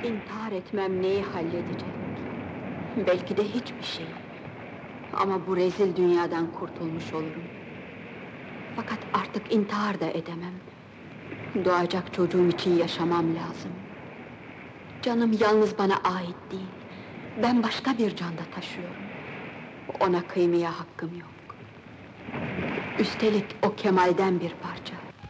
İntihar etmem neyi halledecek? Belki de hiçbir şey. Ama bu rezil dünyadan kurtulmuş olurum. Fakat artık intihar da edemem. Doğacak çocuğum için yaşamam lazım. Canım yalnız bana ait değil. Ben başka bir canda taşıyorum. Ona kıymaya hakkım yok. Üstelik o Kemal'den bir parça.